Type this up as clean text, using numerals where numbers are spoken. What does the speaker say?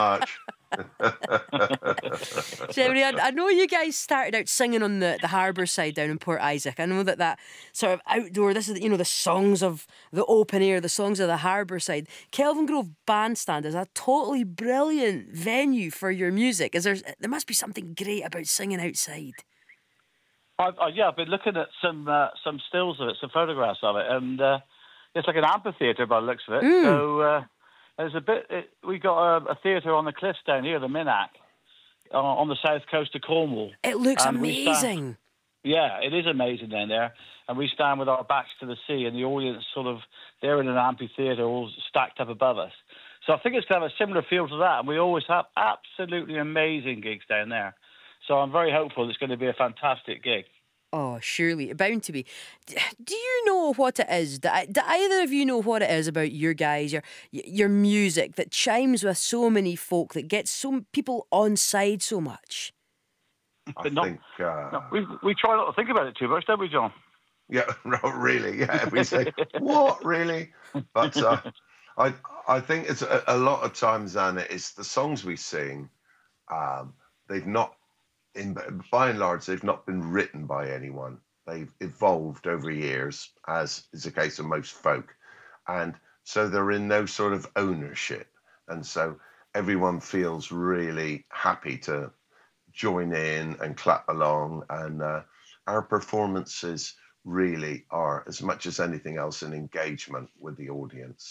much. Jeremy, I know you guys started out singing on the harbour side down in Port Isaac. I know that that sort of outdoor, this is, the songs of the open air, the songs of the harbour side. Kelvin Grove Bandstand is a totally brilliant venue for your music. There must be something great about singing outside. Yeah, I've been looking at some stills of it, some photographs of it, and it's like an amphitheatre by the looks of it. So there's a bit. We got a theatre on the cliffs down here, the Minack, on the south coast of Cornwall. It looks And amazing. Yeah, it is amazing down there. And we stand with our backs to the sea, and the audience they're in an amphitheatre all stacked up above us. So I think it's kind of a similar feel to that, and we always have absolutely amazing gigs down there. So I'm very hopeful it's going to be a fantastic gig. Oh, surely, bound to be. Do you know what it is? Do either of you know what it is about your guys, your music that chimes with so many folk, that gets so people on side so much? I think. We try not to think about it too much, don't we, John? Yeah, no, really. Yeah, we say, what, really? But I think it's a lot of times, Anna, it's the songs we sing. They've not, by and large, they've not been written by anyone. They've evolved over years, as is the case of most folk. And so they're in no sort of ownership. And so everyone feels really happy to join in and clap along. And our performances really are, as much as anything else, an engagement with the audience.